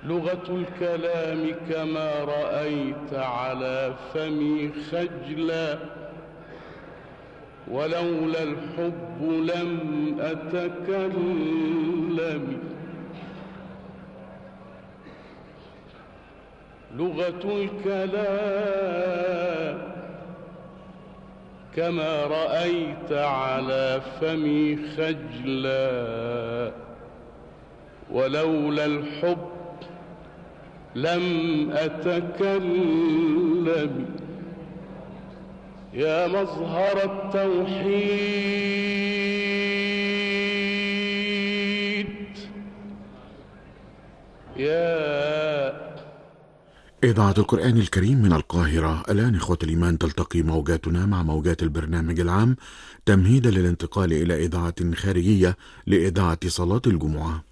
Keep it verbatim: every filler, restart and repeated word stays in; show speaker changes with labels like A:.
A: لغة الكلام كما رأيت على فمي خجلا، ولولا الحب لم أتكلم. لغة الكلام كما رأيت على فمي خجلا، ولولا الحب لم أتكلم. يا مظهر التوحيد يا
B: إذاعة القرآن الكريم من القاهرة. الآن إخوة الإيمان تلتقي موجاتنا مع موجات البرنامج العام تمهيدا للانتقال إلى إذاعة خارجية لإذاعة صلاة الجمعة.